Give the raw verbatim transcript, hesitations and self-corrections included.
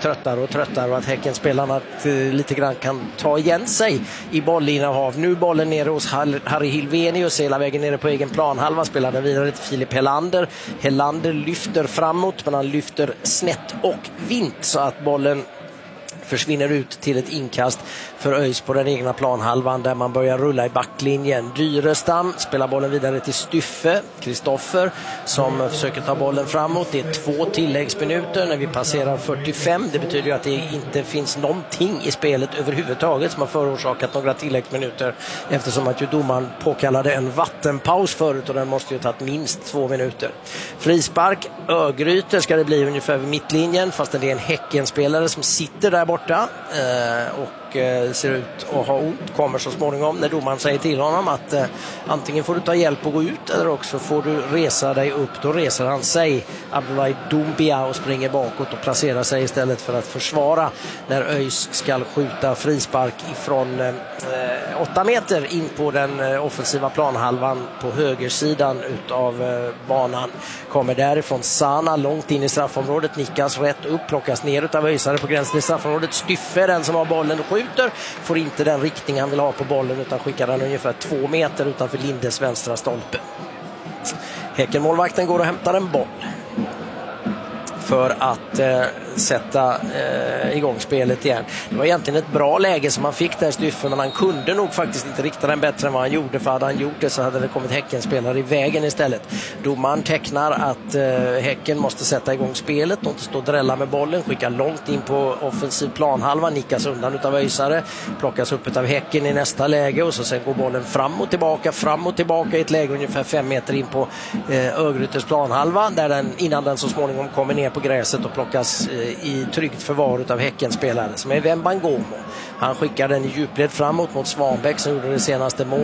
tröttare och tröttare och att Häckenspelarna lite grann kan ta igen sig i bollinnehav. Nu bollen nere hos Harry Hilvenius hela vägen nere på egen planhalva, spelar den vidare till Filip Helander. Helander lyfter framåt, men han lyfter snett och vint så att bollen försvinner ut till ett inkast för ÖIS på den egna planhalvan där man börjar rulla i backlinjen. Dyrestam spelar bollen vidare till Styffe, Kristoffer som försöker ta bollen framåt. Det är två tilläggsminuter när vi passerar fyrtiofem. Det betyder ju att det inte finns någonting i spelet överhuvudtaget som har förorsakat några tilläggsminuter, eftersom att ju domaren påkallade en vattenpaus förut och den måste ju tagit minst två minuter. Frispark, Örgryte ska det bli ungefär vid mittlinjen, fast det är en Häckenspelare som sitter där borta eh, och eh, ser ut att ha ont, kommer så småningom när domaren säger till honom att eh, antingen får du ta hjälp och gå ut eller också får du resa dig upp. Då reser han sig, Abdullahi Doumbia, och springer bakåt och placerar sig istället för att försvara när ÖIS ska skjuta frispark ifrån eh, åtta meter in på den eh, offensiva planhalvan på högersidan utav eh, banan. Kommer därifrån Sana långt in i straffområdet, nickas rätt upp, plockas ner utav ÖISare på gränsen i straffområdet. Styffe, den som har bollen och skjuter, får inte den riktning han vill ha på bollen utan skickar den ungefär två meter utanför Lindes vänstra stolpe. Häckenmålvakten går och hämtar en boll för att eh, sätta eh, igång spelet igen. Det var egentligen ett bra läge som han fick där, Styffe, men han kunde nog faktiskt inte rikta den bättre än vad han gjorde, för hade han gjort det så hade det kommit Häckenspelare i vägen istället. Domaren tecknar att eh, Häcken måste sätta igång spelet och inte stå och drälla med bollen, skickar långt in på offensiv planhalva, nickas undan utav ÖISare, plockas upp utav Häcken i nästa läge och så sen går bollen fram och tillbaka, fram och tillbaka i ett läge ungefär fem meter in på eh, Örgrytes planhalva, där den, innan den så småningom kommer ner på gräset och plockas eh, i tryggt förvar utav Häckenspelare som är Wembangomo. Han skickar den i djupled framåt mot Svanbäck som gjorde det senaste mål.